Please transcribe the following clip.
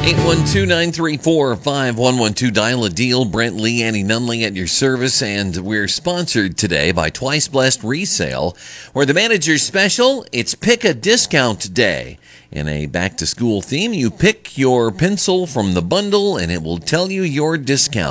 812-934-5112. Dial a deal. Brent Lee, Annie Nunley at your service. And we're sponsored today by Twice Blessed Resale, where the manager's special, it's Pick a Discount Day. In a back-to-school theme, you pick your pencil from the bundle, and it will tell you your discount.